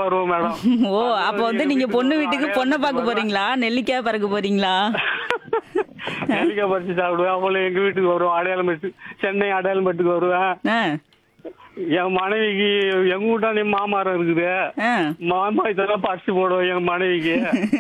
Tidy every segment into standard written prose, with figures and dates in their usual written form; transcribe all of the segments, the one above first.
வருவோம் மேடம். ஓ! அது அப்ப எங்க நீங்க வீட்டுக்கு பொண்ணு வருவேன், வீட்டுக்கு அடையாளம் பொண்ண வீட்டுக்கு பாக்க வருவேன். போறீங்களா? நெல்லிக்காய் பறக்க போறீங்களா? நெல்லிக்காய் பறிச்சு சாப்பிடுவேன். அப்புறம் எங்க வீட்டுக்கு வருவோம், அடையாளம்பேட்டு, சென்னை அடையாளம்பேட்டுக்கு வருவேன். ஆ. என் மனைவிக்கு எங்க வீட்டாண்ட மாமரம் இருக்குது. ஆ. மாம்பழத்தெல்லாம் பறிச்சு போடுவோம் என் மனைவிக்கு.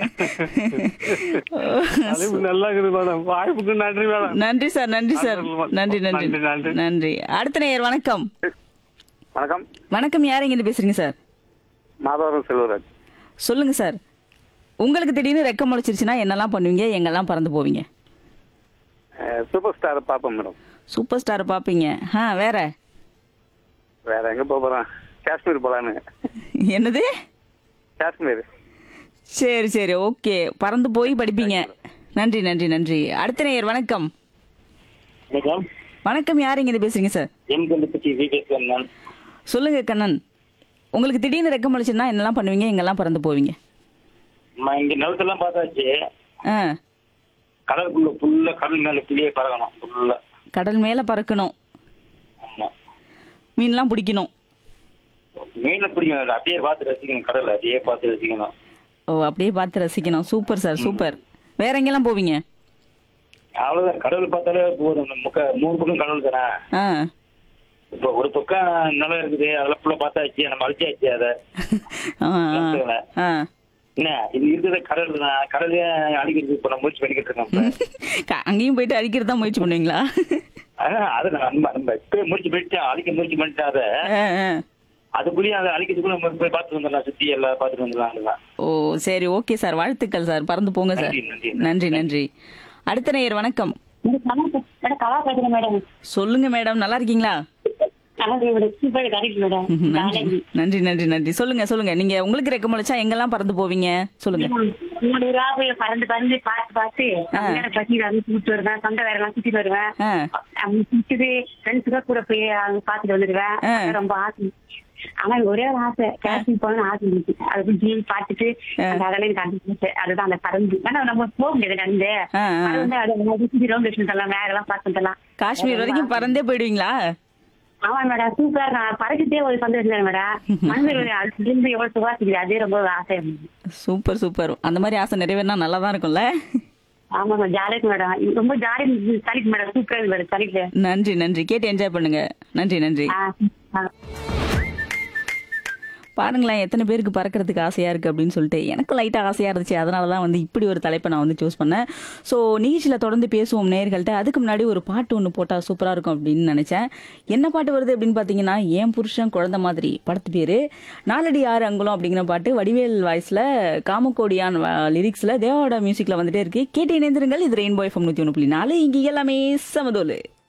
ஓ, அது நல்லா இருக்குது மேடம். வாய்ப்புக்கு நன்றி மேடம். நன்றி சார், நன்றி சார். நன்றி, நன்றி. நன்றி, நன்றி. நன்றி. அடுத்த நேயர் வணக்கம். வணக்கம். வணக்கம், யார் எங்கிருந்து பேசுறீங்க சார்? மாதவரம் செல்வராஜ். சொல்லுங்க சார். உங்களுக்கு திடீர்னு ரெக்க முளைச்சிருச்சுன்னா என்னெல்லாம் பண்ணுவீங்க? எங்கெல்லாம் பறந்து போவீங்க? சூப்பர் ஸ்டார் பார்ப்போம் மேடம். சூப்பர் ஸ்டார் பாப்பீங்க. வேற வேற எங்க போறேன்? காஷ்மீர் போலான்னு. என்னது? காஷ்மீர். சரி சரி, ஓகே. பறந்து போய் படிப்பீங்க. நன்றி, நன்றி, நன்றி. அடுத்த நேயர் வணக்கம். வணக்கம். வணக்கம், யார் இங்கிருந்து பேசுறீங்க சார்? எம் கண்டுபிடிச்சி வீட்டுக்கு நான் சொல்லுங்க கண்ணன். உங்களுக்கு திடீர்னு ரெக்க முளைச்சுன்னா என்னெல்லாம் பண்ணுவீங்க? எங்கெல்லாம் பறந்து போவீங்க? இங்க நிலத்தெல்லாம் பார்த்தாச்சு. ஆ. கடலுக்குள்ள ஃபுல்லா கடல் மேல கிளியே பறக்கணும் ஃபுல்லா. கடல் மேல பறக்கணும். ஆமா. மீன்லாம் பிடிக்கணும். மீனை பிடிக்கணும், அப்படியே பார்த்து ரசிக்கணும், கடலை அப்படியே பார்த்து ரசிக்கணும். ஓ, அப்படியே பார்த்து ரசிக்கணும். Super sir, super. வேற எங்கெல்லாம் போவீங்க? அவ்வளவுதான், கடவுள் பார்த்தாலே போதும். மூணு பக்கம் கடவுள் தானே. ஆ. இப்போ ஒரு பக்கம் நிலம் இருக்குது, அதெல்லாம் ஃபுல்லா பார்த்தாச்சு, நம்ம அழிச்சாச்சு அதை. ஆ, ஆ, ஆ. என்ன இது இருக்கிற கடல் தான், கடலையே அழிக்கிறது இப்ப நம்ம முயற்சி பண்ணிக்கிட்டு இருக்கோம் இப்ப. அங்கேயும் போயிட்டு அடிக்கிறது தான் முயற்சி பண்ணுவீங்களா? அது நம்ம இப்ப முயற்சி பண்ணிட்டு அழிக்க முயற்சி பண்ணிட்டு அதை ஆ, ஆ. அதுக்குள்ளேயே அதை அழிக்கிறதுக்குள்ள நம்ம போய் பார்த்துட்டு வந்துடலாம், சுத்தி எல்லாம் பார்த்துட்டு வந்துடலாம். ஓ, சரி, ஓகே சார். வாழ்த்துக்கள் சார். பறந்து போங்க சார். நன்றி, நன்றி, நன்றி. அடுத்த நேயர் வணக்கம். கலா பேசுறேன் மேடம். சொல்லுங்க மேடம், நல்லா இருக்கீங்களா? நன்றி, நன்றி, நன்றி, நன்றி. சொல்லுங்க, சொல்லுங்க. நீங்க உங்களுக்கு ரெக்க முளைச்சா எங்கெல்லாம் பறந்து போவீங்க? சொல்லுங்க. பறந்து பறந்து பார்த்து பார்த்து பசி கூப்பிட்டு வருவேன், சொந்த வேற எல்லாம் சுத்திட்டு வருவேன். ஆ. சுத்திட்டு ஃப்ரெண்ட்ஸுக்கா கூட போய் அங்க பாத்துட்டு வந்துடுவேன். அது ரொம்ப ஆசை. ஆனா ஒரே ஒரு ஆசை, காஷ்மீர் போகணும்னு ஆசை இருந்துச்சு. அதை போய் ஜீவி பார்த்துட்டு அந்த அதெல்லாம் கண்டுபிடிச்சு அதுதான் அந்த பறந்து. ஆனா நம்ம போக முடியாது நடந்து. ஆ, ஆ. அது வந்து அதை சுத்தி ரவுண்ட் வச்சுலாம் வேற எல்லாம் பார்த்துலாம். காஷ்மீர் வரைக்கும் பறந்தே போயிடுவீங்களா? ஆமா மேடம், சூப்பர். நான் பறக்கிட்டே ஒரு சந்தோஷம் மேடம். மனதில் அதுல இருந்து எவ்வளவு சுவாசிக்குது, அதே ரொம்ப ஆசை. Super, super. அந்த மாதிரி ஆசை நிறைவேறினா நல்லா தான் இருக்கும்ல? ஆமா மேடம், ஜாலியா மேடம். ரொம்ப ஜாலியா சளிக்கு மேடம், சூப்பரா மேடம் சளிக்கு. நன்றி, நன்றி. கேட்டு என்ஜாய் பண்ணுங்க. நன்றி, நன்றி. பாருங்களேன், எத்தனை பேருக்கு பறக்கிறதுக்கு ஆசையாக இருக்குது அப்படின்னு சொல்லிட்டு. எனக்கு லைட்டாக ஆசையாக இருந்துச்சு. அதனால தான் வந்து இப்படி ஒரு தலைப்பை நான் வந்து சூஸ் பண்ணேன். ஸோ நிகழ்ச்சியில் தொடர்ந்து பேசுவோம் நேயர்கள்ட்ட. அதுக்கு முன்னாடி ஒரு பாட்டு ஒன்று போட்டால் சூப்பராக இருக்கும் அப்படின்னு நினச்சேன். என்ன பாட்டு வருது அப்படின்னு பார்த்தீங்கன்னா, ஏன் புருஷன் குழந்தை மாதிரி படத்து பேர். நாலடி 6 அங்குலம் அப்படிங்கிற பாட்டு வடிவேல் வாய்ஸில், காமக்கோடியான் லிரிக்ஸில், தேவாவோட மியூசிக்கில் வந்துட்டே இருக்குது. கேட்டு இணைந்திருங்கள். இது ரெயின்போ FM 101.4. இங்கே எல்லாமே சமதோலு.